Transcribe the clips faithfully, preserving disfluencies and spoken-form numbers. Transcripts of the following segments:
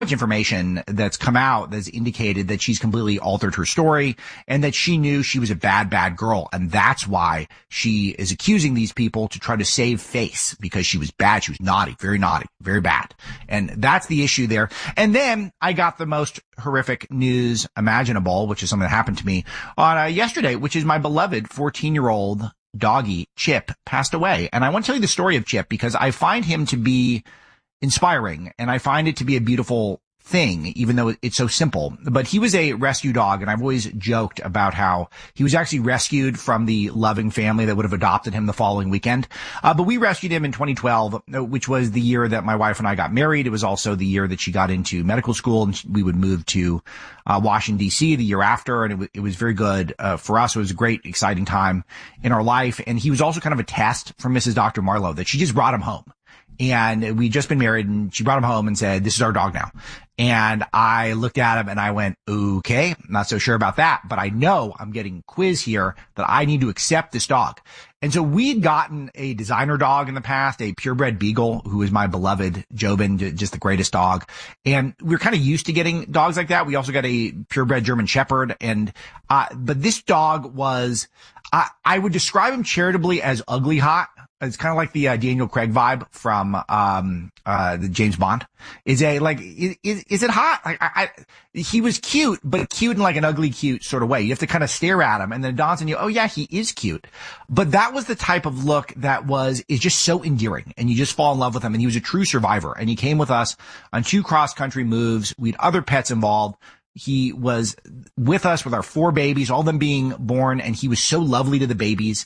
much information that's come out that's indicated that she's completely altered her story and that she knew she was a bad, bad girl. And that's why she is accusing these people to try to save face, because she was bad. She was naughty, very naughty, very bad. And that's the issue there. And then I got the most horrific news imaginable, which is something that happened to me on uh, yesterday, which is my beloved fourteen year old doggy Chip passed away. And I want to tell you the story of Chip because I find him to be inspiring, and I find it to be a beautiful thing, even though it's so simple. But he was a rescue dog, and I've always joked about how he was actually rescued from the loving family that would have adopted him the following weekend. Uh, but we rescued him in twenty twelve, which was the year that my wife and I got married. It was also the year that she got into medical school, and we would move to uh, Washington, D C the year after, and it, w- it was very good uh, for us. It was a great, exciting time in our life. And he was also kind of a test from Missus Doctor Marlowe that she just brought him home. And we'd just been married, and she brought him home and said, "This is our dog now." And I looked at him and I went, okay, not so sure about that, but I know I'm getting quiz here that I need to accept this dog. And so we'd gotten a designer dog in the past, a purebred beagle, who is my beloved Jobin, just the greatest dog. And we we're kind of used to getting dogs like that. We also got a purebred German Shepherd. And, uh, but this dog was, I, I would describe him charitably as ugly hot. It's kind of like the uh, Daniel Craig vibe from um uh the James Bond. Is a like is is it hot? Like I, I he was cute, but cute in like an ugly cute sort of way. You have to kind of stare at him, and then it dawns on you, oh yeah, he is cute. But that was the type of look that was is just so endearing, and you just fall in love with him. And he was a true survivor, and he came with us on two cross country moves. We had other pets involved. He was with us with our four babies, all of them being born, and he was so lovely to the babies.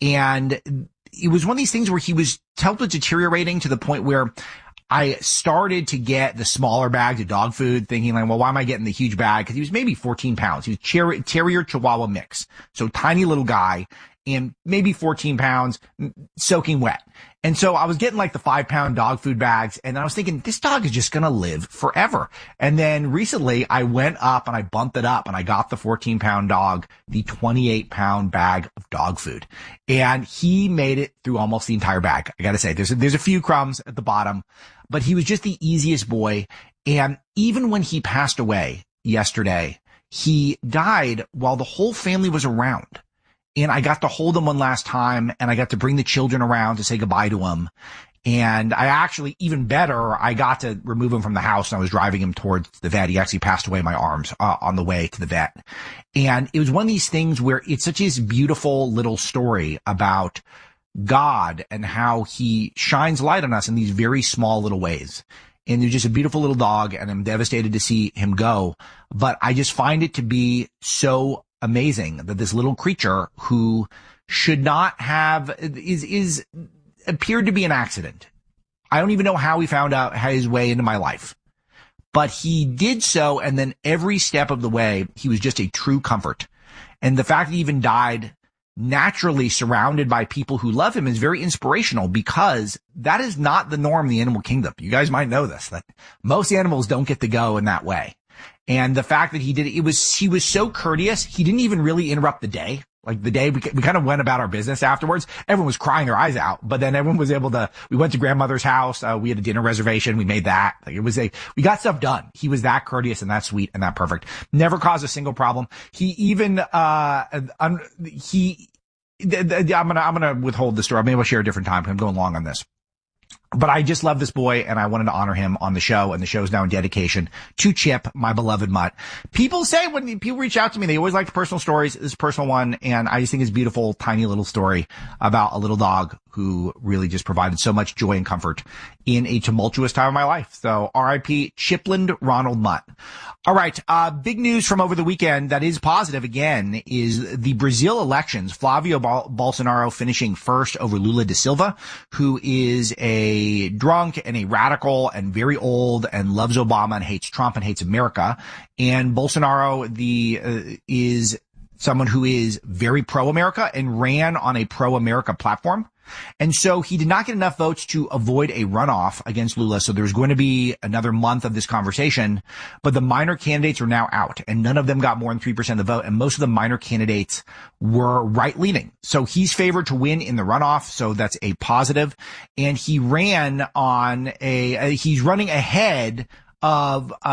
And it was one of these things where he was helped deteriorating to the point where I started to get the smaller bags of dog food, thinking like, well, why am I getting the huge bag? Because he was maybe fourteen pounds. He was ter- terrier Chihuahua mix. So tiny little guy, and maybe fourteen pounds, soaking wet. And so I was getting like the five pound dog food bags, and I was thinking, this dog is just going to live forever. And then recently I went up and I bumped it up, and I got the fourteen pound dog the twenty-eight pound bag of dog food. And he made it through almost the entire bag. I got to say, there's a, there's a few crumbs at the bottom, but he was just the easiest boy. And even when he passed away yesterday, he died while the whole family was around. And I got to hold him one last time, and I got to bring the children around to say goodbye to him. And I actually, even better, I got to remove him from the house, and I was driving him towards the vet. He actually passed away in my arms uh, on the way to the vet. And it was one of these things where it's such a beautiful little story about God and how he shines light on us in these very small little ways. And there's just a beautiful little dog, and I'm devastated to see him go. But I just find it to be so amazing that this little creature who should not have is is appeared to be an accident. I don't even know how he found out his way into my life, but he did so, and then every step of the way he was just a true comfort. And the fact that he even died naturally surrounded by people who love him is very inspirational, because that is not the norm in the animal kingdom. You guys might know this, that most animals don't get to go in that way. And the fact that he did it, it was, he was so courteous. He didn't even really interrupt the day. Like the day we, we kind of went about our business afterwards. Everyone was crying their eyes out, but then everyone was able to, we went to grandmother's house. Uh, we had a dinner reservation. We made that. Like it was a, we got stuff done. He was that courteous and that sweet and that perfect. Never caused a single problem. He even, uh, un, he, th- th- I'm going to, I'm going to withhold the story. Maybe I'll share a different time. I'm going long on this. But I just love this boy, and I wanted to honor him on the show, and the show is now in dedication to Chip, my beloved mutt. People say, when people reach out to me, they always like the personal stories. This is a personal one, and I just think it's a beautiful, tiny little story about a little dog who really just provided so much joy and comfort in a tumultuous time of my life. So R I P Chipland Ronald Mutt. All right. Uh, big news from over the weekend that is positive again is the Brazil elections. Flavio Bol- Bolsonaro finishing first over Lula da Silva, who is a drunk and a radical and very old and loves Obama and hates Trump and hates America. And Bolsonaro, the, uh, is someone who is very pro-America and ran on a pro-America platform. And so he did not get enough votes to avoid a runoff against Lula. So there's going to be another month of this conversation, but the minor candidates are now out, and none of them got more than three percent of the vote. And most of the minor candidates were right leaning. So he's favored to win in the runoff. So that's a positive. And he ran on a, uh, he's running ahead of